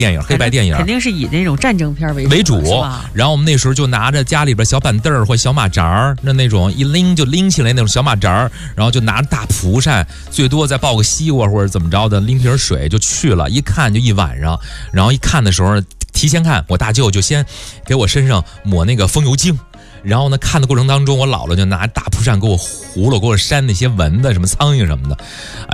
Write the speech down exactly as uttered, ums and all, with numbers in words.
电影，黑白电影， 肯定是以那种战争片为主为主。然后我们那时候就拿着家里边小板凳或小马扎儿，那那种一拎就拎起来那种小马扎儿，然后就拿着大蒲扇，最多再抱个西瓜或者怎么着的，拎瓶水就去了。一看就一晚上，然后一看的时候，提前看，我大舅就先给我身上抹那个风油精。然后呢，看的过程当中，我姥姥就拿大蒲扇给我糊了，给我扇那些蚊子、什么苍蝇什么的。